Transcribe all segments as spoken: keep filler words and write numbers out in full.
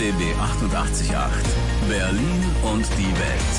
B B achtundachtzig Komma acht. Berlin und die Welt.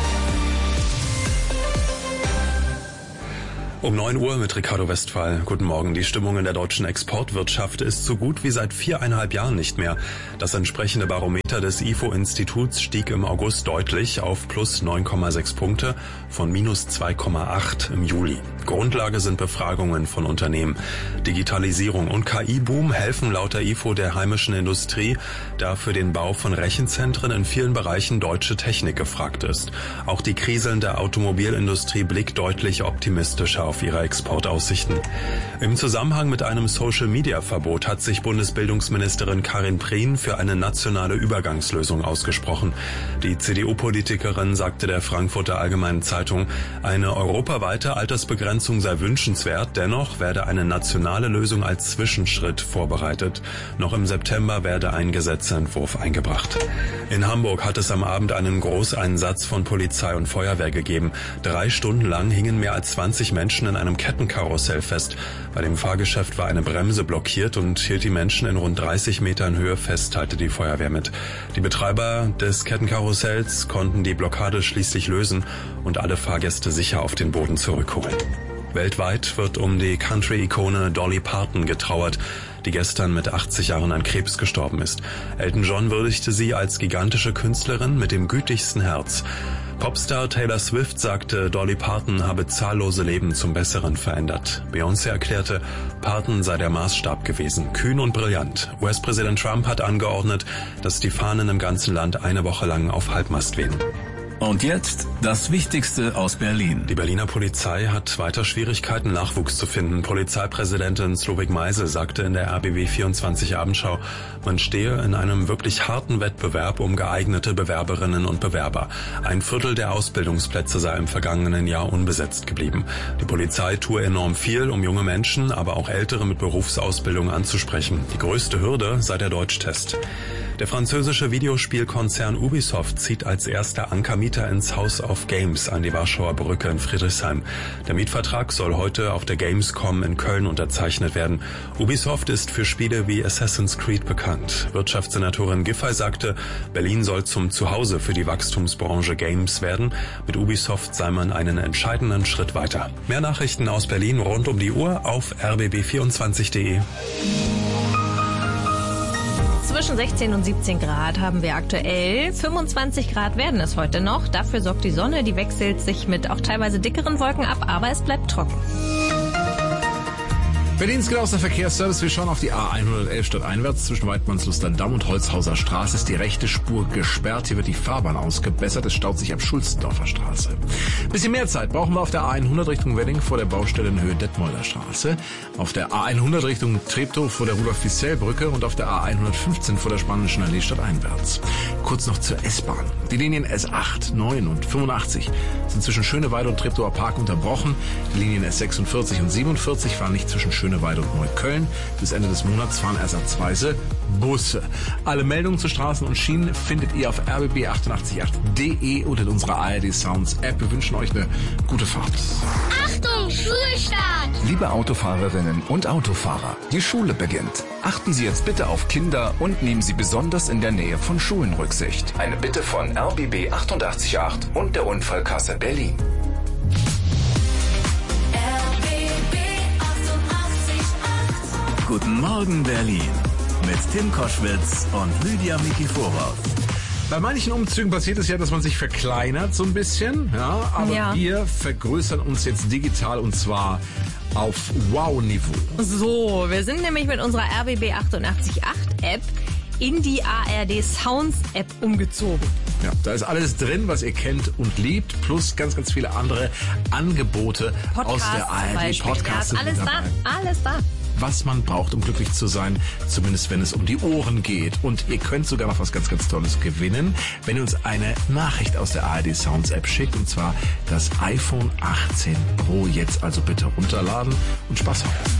Um neun Uhr mit Ricardo Westphal. Guten Morgen. Die Stimmung in der deutschen Exportwirtschaft ist so gut wie seit viereinhalb Jahren nicht mehr. Das entsprechende Barometer des I F O-Instituts stieg im August deutlich auf plus neun Komma sechs Punkte von minus zwei Komma acht im Juli. Grundlage sind Befragungen von Unternehmen. Digitalisierung und K I-Boom helfen laut der I F O der heimischen Industrie, da für den Bau von Rechenzentren in vielen Bereichen deutsche Technik gefragt ist. Auch die kriselnde Automobilindustrie blickt deutlich optimistischer auf ihre Exportaussichten. Im Zusammenhang mit einem Social-Media-Verbot hat sich Bundesbildungsministerin Karin Prien für eine nationale Übergangslösung ausgesprochen. Die C D U-Politikerin sagte der Frankfurter Allgemeinen Zeitung, eine europaweite Altersbegrenzung sei wünschenswert, dennoch werde eine nationale Lösung als Zwischenschritt vorbereitet. Noch im September werde ein Gesetzentwurf eingebracht. In Hamburg hat es am Abend einen Großeinsatz von Polizei und Feuerwehr gegeben. Drei Stunden lang hingen mehr als zwanzig Menschen in einem Kettenkarussell fest. Bei dem Fahrgeschäft war eine Bremse blockiert und hielt die Menschen in rund dreißig Metern Höhe fest, teilte die Feuerwehr mit. Die Betreiber des Kettenkarussells konnten die Blockade schließlich lösen und alle Fahrgäste sicher auf den Boden zurückholen. Weltweit wird um die Country-Ikone Dolly Parton getrauert, die gestern mit achtzig Jahren an Krebs gestorben ist. Elton John würdigte sie als gigantische Künstlerin mit dem gütigsten Herz. Popstar Taylor Swift sagte, Dolly Parton habe zahllose Leben zum Besseren verändert. Beyoncé erklärte, Parton sei der Maßstab gewesen, kühn und brillant. U S-Präsident Trump hat angeordnet, dass die Fahnen im ganzen Land eine Woche lang auf Halbmast wehen. Und jetzt das Wichtigste aus Berlin. Die Berliner Polizei hat weiter Schwierigkeiten, Nachwuchs zu finden. Polizeipräsidentin Slowik Meisel sagte in der R B B vierundzwanzig Abendschau, man stehe in einem wirklich harten Wettbewerb um geeignete Bewerberinnen und Bewerber. Ein Viertel der Ausbildungsplätze sei im vergangenen Jahr unbesetzt geblieben. Die Polizei tue enorm viel, um junge Menschen, aber auch Ältere mit Berufsausbildung anzusprechen. Die größte Hürde sei der Deutschtest. Der französische Videospielkonzern Ubisoft zieht als erster Ankermieter ins House of Games an die Warschauer Brücke in Friedrichshain. Der Mietvertrag soll heute auf der Gamescom in Köln unterzeichnet werden. Ubisoft ist für Spiele wie Assassin's Creed bekannt. Wirtschaftssenatorin Giffey sagte, Berlin soll zum Zuhause für die Wachstumsbranche Games werden. Mit Ubisoft sei man einen entscheidenden Schritt weiter. Mehr Nachrichten aus Berlin rund um die Uhr auf r b b vierundzwanzig punkt de. Zwischen sechzehn und siebzehn Grad haben wir aktuell. fünfundzwanzig Grad werden es heute noch. Dafür sorgt die Sonne, die wechselt sich mit auch teilweise dickeren Wolken ab, aber es bleibt trocken. Berlins genauester Verkehrsservice. Wir schauen auf die A hundertelf stadteinwärts. Zwischen Weidmannslustern-Damm und Holzhauser Straße ist die rechte Spur gesperrt. Hier wird die Fahrbahn ausgebessert. Es staut sich ab Schulzendorfer Straße. Bisschen mehr Zeit brauchen wir auf der A hundert Richtung Wedding vor der Baustelle in Höhe Detmolder Straße. Auf der A hundert Richtung Treptow vor der Rudolf-Fiszell-Brücke und auf der A hundertfünfzehn vor der Spanischen Allee stadteinwärts. Kurz noch zur S-Bahn. Die Linien S acht, neun und fünfundachtzig sind zwischen Schöneweide und Treptower Park unterbrochen. Die Linien S sechsundvierzig und siebenundvierzig fahren nicht zwischen Schöneweide und Neukölln. Bis Ende des Monats fahren ersatzweise Busse. Alle Meldungen zu Straßen und Schienen findet ihr auf r b b achtundachtzig Komma acht punkt de und in unserer A R D Sounds App. Wir wünschen euch eine gute Fahrt. Achtung, Schulstart! Liebe Autofahrerinnen und Autofahrer, die Schule beginnt. Achten Sie jetzt bitte auf Kinder und nehmen Sie besonders in der Nähe von Schulen Rücksicht. Eine Bitte von R B B achtundachtzig Komma acht und der Unfallkasse Berlin. Guten Morgen Berlin mit Tim Koschwitz und Lydia Mikiforos. Bei manchen Umzügen passiert es ja, dass man sich verkleinert so ein bisschen, ja, aber Ja. wir vergrößern uns jetzt digital und zwar auf Wow-Niveau. So, wir sind nämlich mit unserer R B B achtundachtzig Komma acht App in die A R D Sounds App umgezogen. Ja, da ist alles drin, was ihr kennt und liebt, plus ganz, ganz viele andere Angebote aus der A R D Podcast. Ja, alles da, alles da. Was man braucht, um glücklich zu sein, zumindest wenn es um die Ohren geht. Und ihr könnt sogar noch was ganz, ganz Tolles gewinnen, wenn ihr uns eine Nachricht aus der A R D Sounds App schickt, und zwar das iPhone achtzehn Pro. Jetzt also bitte runterladen und Spaß haben.